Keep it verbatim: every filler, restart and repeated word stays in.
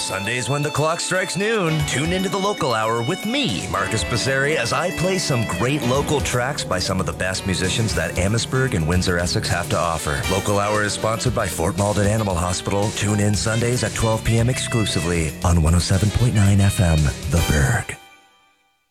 Sundays when the clock strikes noon, tune into the Local Hour with me, Marcus Passeri, as I play some great local tracks by some of the best musicians that Amherstburg and Windsor, Essex have to offer. Local Hour is sponsored by Fort Malden Animal Hospital. Tune in Sundays at twelve p.m. exclusively on one oh seven point nine F M, The Berg.